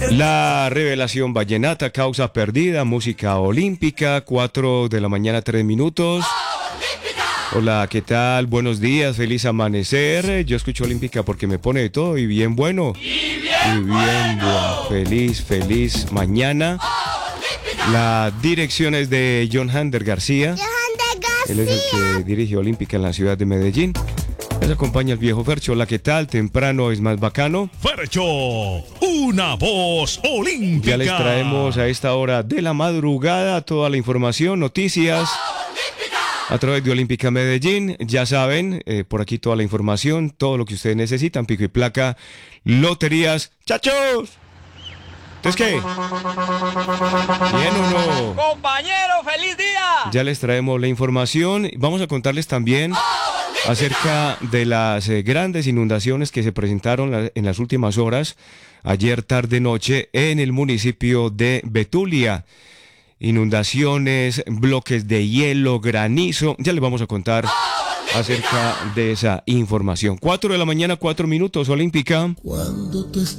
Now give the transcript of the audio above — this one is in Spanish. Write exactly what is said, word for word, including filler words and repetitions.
La revelación vallenata, causa perdida, música olímpica, cuatro de la mañana, tres minutos. Hola, ¿qué tal? Buenos días, feliz amanecer. Yo escucho olímpica porque me pone de todo y bien bueno. Y bien, y bien bueno. Feliz, feliz mañana. La dirección es de John Hander García. John García. Él es el que dirige Olímpica en la ciudad de Medellín. Les acompaña el viejo Fercho. Hola, ¿qué tal? Temprano es más bacano. Fercho, una voz olímpica. Ya les traemos a esta hora de la madrugada toda la información, noticias a través de Olímpica Medellín. Ya saben, eh, por aquí toda la información, todo lo que ustedes necesitan, pico y placa, loterías. ¡Chachos! ¿Entonces qué? ¿Bien o no? ¡Compañero, feliz día! Ya les traemos la información. Vamos a contarles también acerca de las eh, grandes inundaciones que se presentaron la, en las últimas horas, ayer tarde noche, en el municipio de Betulia. Inundaciones, bloques de hielo, granizo. Ya les vamos a contar acerca de esa información. Cuatro de la mañana, cuatro minutos, Olímpica. Cuando tú estás